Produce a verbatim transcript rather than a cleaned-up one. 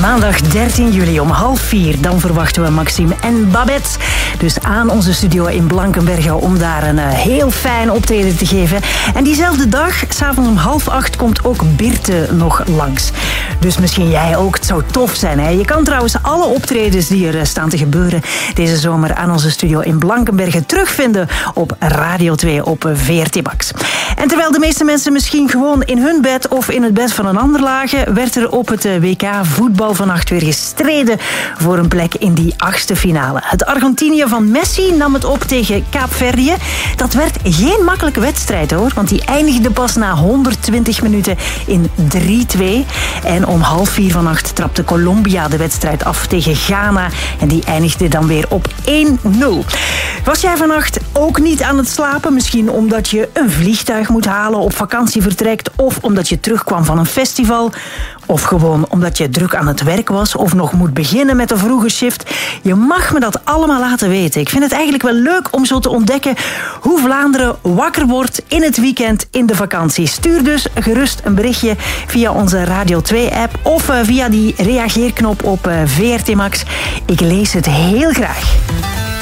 Maandag dertien juli om half vier. Dan verwachten we Maxime en Babette. Dus aan onze studio in Blankenberge om daar een uh, heel fijn optreden te geven. En diezelfde dag, s'avonds om half acht, komt ook Birte nog langs. Dus misschien jij ook. Het zou tof zijn. Hè? Je kan trouwens alle optredens die er uh, staan te gebeuren deze zomer aan onze studio in Blankenberge terugvinden op Radio twee op uh, V R T Max. En terwijl de meeste mensen misschien gewoon in hun bed of in het bed van een ander lagen, werd er op het W K voetbal vannacht weer gestreden voor een plek in die achtste finale. Het Argentinië van Messi nam het op tegen Kaapverdië. Dat werd geen makkelijke wedstrijd hoor, want die eindigde pas na honderdtwintig minuten in drie twee. En om half vier vannacht trapte Colombia de wedstrijd af tegen Ghana en die eindigde dan weer op één nul. Was jij vannacht ook niet aan het slapen? Misschien omdat je een vliegtuig moet halen, op vakantie vertrekt, of omdat je terugkwam van een festival, of gewoon omdat je druk aan het werk was of nog moet beginnen met een vroege shift. Je mag me dat allemaal laten weten. Ik vind het eigenlijk wel leuk om zo te ontdekken hoe Vlaanderen wakker wordt in het weekend in de vakantie. Stuur dus gerust een berichtje via onze Radio twee app of via die reageerknop op V R T Max. Ik lees het heel graag.